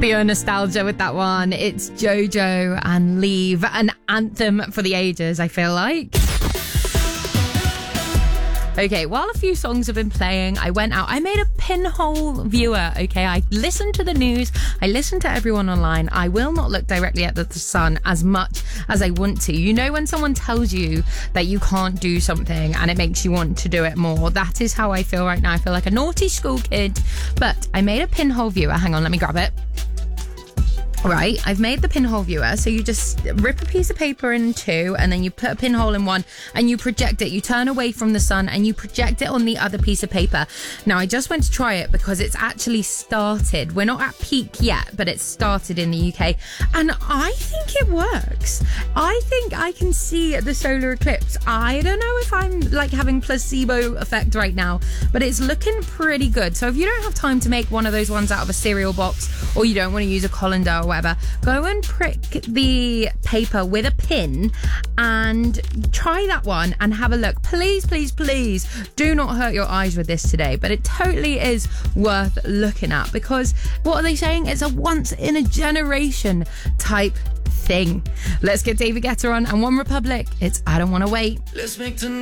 Pure nostalgia with that one. It's JoJo and Leave, an anthem for the ages, I feel like. Okay, while a few songs have been playing, I went out. I made a pinhole viewer, okay? I listened to the news. I listened to everyone online. I will not look directly at the sun as much as I want to. You know when someone tells you that you can't do something and it makes you want to do it more? That is how I feel right now. I feel like a naughty school kid. But I made a pinhole viewer. Hang on, let me grab it. Right, I've made the pinhole viewer. So you just rip a piece of paper in two and then you put a pinhole in one and you project it. You turn away from the sun and you project it on the other piece of paper. Now, I just went to try it because it's actually started. We're not at peak yet, but it's started in the UK. And I think it works. I think I can see the solar eclipse. I don't know if I'm like having placebo effect right now, but it's looking pretty good. So if you don't have time to make one of those ones out of a cereal box, or you don't want to use a colander or whatever, go and prick the paper with a pin and try that one and have a look. Please, please, please do not hurt your eyes with this today, but it totally is worth looking at because what are they saying? It's a once in a generation type thing. Let's get David Guetta on and One Republic. It's I Don't Want to Wait. Let's make tonight